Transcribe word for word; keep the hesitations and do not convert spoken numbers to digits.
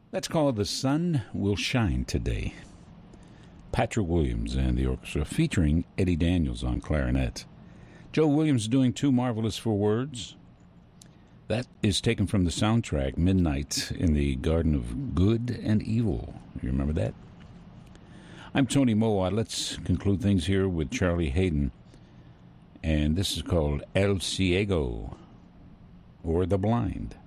That's called The Sun Will Shine Today. Patrick Williams and the orchestra featuring Eddie Daniels on clarinet. Joe Williams doing Too Marvelous for Words. That is taken from the soundtrack Midnight in the Garden of Good and Evil. You remember that? I'm Tony Mowat. Let's conclude things here with Charlie Haydn. And this is called El Ciego, or The Blind.